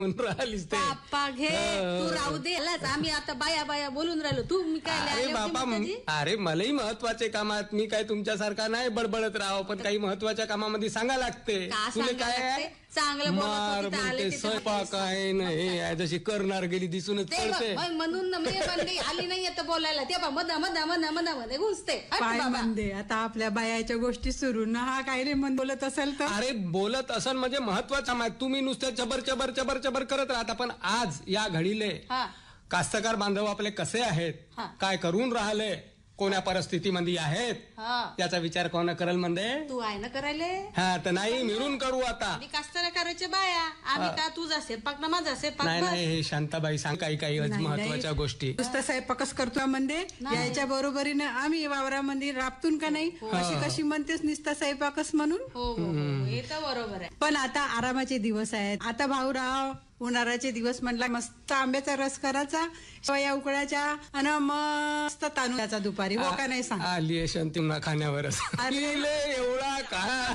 म्हणून राहिलीस ते बाप्पा घे तू राहू दे आम्ही आता बाया बाया बोलून राहिलो तू मी काय अरे बाबा अरे मलाही महत्वाचे कामात मी काय तुमच्यासारखा नाही बडबडत राहावं पण काही महत्वाच्या कामामध्ये सांगा लागते तुला काय चांगलं मार म्हणते स्वयंपाक आहे नाही जशी करणार गेली दिसूनच पडते म्हणून मी म्हणले आली नाही आता बोलायला ते मधा मधा मधा मधा मध्ये घुसते म्हणते आता आपल्या बायाच्या गोष्टी सुरू ना हा काय रे मन बोलत असेल तर अरे बोलत असेल म्हणजे महत्वाचं माहिती तुम्ही नुसतं चबर चबर चबर चबर करत राहता पण आज या घडीले कास्तकार बांधव आपले कसे आहेत काय करून राहिले कोण्या परिस्थितीमध्ये आहेत याचा विचार कोण करेल म्हणजे तू आहे ना करायले हा तर नाही मिळून करू आता कास्तकार करायचे बाया आम्ही का तुझा स्वयंपाक ना माझा स्वयंपाक नाही नाही हे शांताबाई सांग काही काही महत्वाच्या गोष्टी नुसतं स्वयंपाकच करतो म्हणजे याच्या बरोबरीने आम्ही वावरामध्ये राबतून का नाही अशी कशी म्हणतेस नुसता स्वयंपाकच म्हणून हो हे तर बरोबर आहे पण आता आरामाचे दिवस आहेत आता भाऊराव उन्हाळ्याचे दिवस म्हणला मस्त आंब्याचा रस करायचा शेवया उकळाच्या आणि मस्त तांदूळाचा दुपारी हो का नाही सांग आली शांतीना खाण्यावरच एवढा का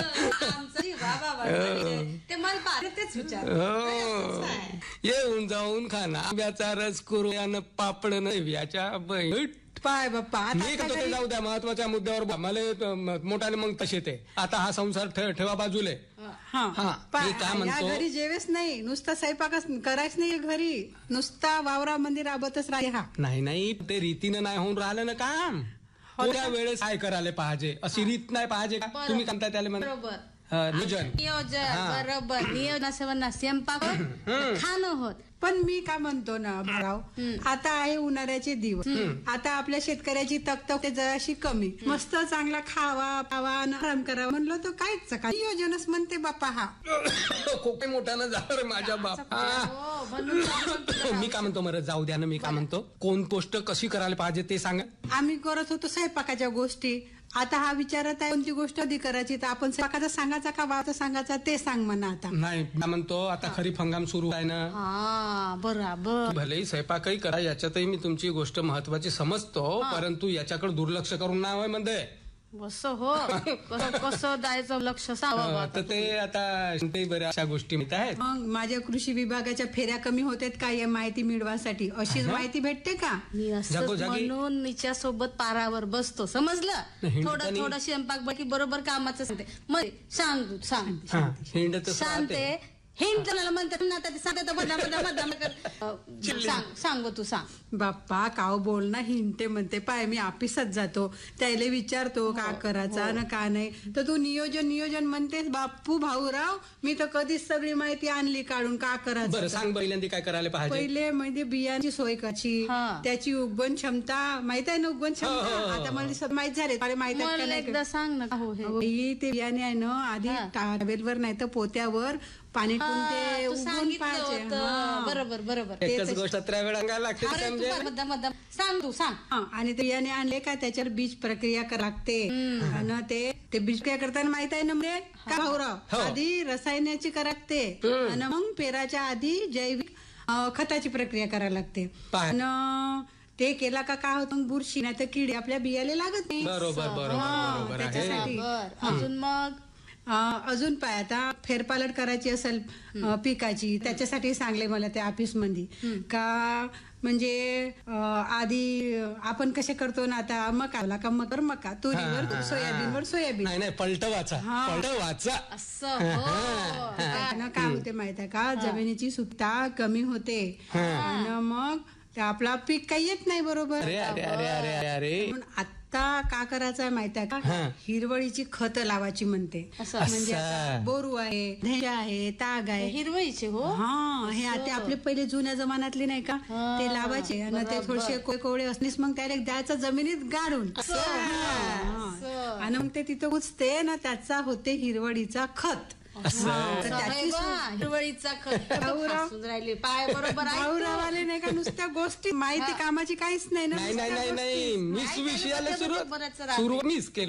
ते मला तेच विचार येऊन जाऊन खाना आंब्याचा रस करू यानं पापड नाही याच्या पाय बाप्पा मी कसं ते जाऊ द्या महत्वाच्या मुद्द्यावर मला मोठाने मग तसे ते आता हा संसार ठेवा बाजूले घरी जेवेच नाही नुसता स्वयंपाकच करायच नाही घरी नुसता वावरामध्ये राबतच राही हा नाही ते रीतीनं नाही होऊन राहिलं ना काम त्या वेळेस काय करायला पाहिजे अशी रीत नाही पाहिजे तुम्ही म्हणता त्याला बरोबर नियोजन बरोबर नियोजन स्वयंपाक खाणं होत पण मी काय म्हणतो ना भाऊ आता आहे उन्हाळ्याचे दिवस आता आपल्या शेतकऱ्याची तकतक जराशी कमी मस्त चांगला खावा पावा आराम करावा म्हणलं तर कायच नियोजनच म्हणते बाप्पा हा खूप मोठ्यानं झालं माझ्या बापा मी काय म्हणतो मरत जाऊ द्या ना मी काय म्हणतो कोण गोष्ट कशी करायला पाहिजे ते सांगा आम्ही करत होतो स्वयंपाकाच्या गोष्टी आता हा विचारत आहे कोणती गोष्ट आधी करायची तर आपण स्वयंपाकाचा सांगायचा का वावचा सांगायचा ते सांग म्हणा आता नाही म्हणतो आता खरीप हंगाम सुरू आहे ना बरोबर भलेही स्वयंपाकही करा याच्यातही मी तुमची गोष्ट महत्वाची समजतो परंतु याच्याकडे दुर्लक्ष करून नाही होय म्हणजे हो कसं द्यायचं लक्ष तर ते आता बऱ्याचशा गोष्टी माहित आहेत मग माझ्या कृषी विभागाच्या फेऱ्या कमी होतात का या माहिती मिळवासाठी अशीच माहिती भेटते का म्हणून निच्या सोबत पारावर बसतो समजलं थोडं स्वयंपाक बाकी बरोबर कामाचं सांगते मग सांग शांते हिंट म्हणतात सांगो तू सांग बाप्पा काव बोल ना हिंटे म्हणते पाय मी ऑफिसात जातो त्याला विचारतो का करायचा ना का नाही तर तू नियोजन म्हणतेस बाप्पू भाऊराव मी तर कधीच सगळी माहिती आणली काढून का करायचं सांग पहिल्यांदा काय करायला पाहिजे पहिले म्हणजे बियांची सोय करायची त्याची उगवण क्षमता माहित आहे ना उगवण क्षमता आता मला माहित झाले मला माहित आहे एकदा सांग ना ते बियाणे आहे ना आधी टावेलवर नाही तर पोत्यावर पाणी ते उगवून पाहिजे बरोबर एकच गोष्ट 3 वेळा लागते सांग तू सांग आणि ते बियाणे आणले का त्याच्यावर बीज प्रक्रिया करावी लागते आणि ते बीज प्रक्रिया करताना माहित आहे ना म्हणजे का भाऊराव आधी रसायनाची करावी लागते आणि मग पेराच्या आधी जैविक खताची प्रक्रिया करावी लागते आणि ते केला का होतं बुरशी नाही तर किडे आपल्या बियाले लागत नाही बरोबर त्याच्यासाठी अजून मग अजून पाय आता फेरपालट करायची असेल पिकाची त्याच्यासाठी सांगले मला त्या ऑफिस मध्ये का म्हणजे आधी आपण कसे करतो ना आता मकाला का मका तुरीवर सोयाबीनवर सोयाबीन नाही पलटवाचा असं काय होते माहित आहे का जमिनीची सुपीकता कमी होते आणि मग आपला पीक काही येत नाही बरोबर आता का करायचं माहिती आहे का हिरवळीची खत लावायची म्हणते म्हणजे बोरू आहे धेंजा आहे ताग आहे हिरवळीचे हे आता आपले पहिले जुन्या जमान्यातले नाही का ते लावायचे आणि ते थोडेसे कोवळे असलीस मग त्याला द्यायचं जमिनीत गाडून आणि मग ते तिथं उचते ना त्याचा होते हिरवळीचा खत हिरवळीचा खत राहिले पाय बरोबर भाऊरावाले नाही का नुसत्या गोष्टी माहिती कामाची काहीच नाही ना नाही मी विषयाला सुरू मीच केलं